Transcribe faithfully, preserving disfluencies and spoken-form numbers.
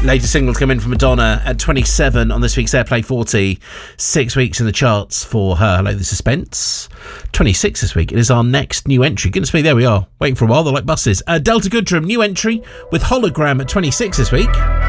Latest single to come in from Madonna at twenty-seven on this week's Airplay forty. Six weeks in the charts for her. Hello, the Suspense. twenty-six this week. It is our next new entry. Goodness me, there we are. Waiting for a while. They're like buses. Uh, Delta Goodrum, new entry with Hologram at twenty-six this week.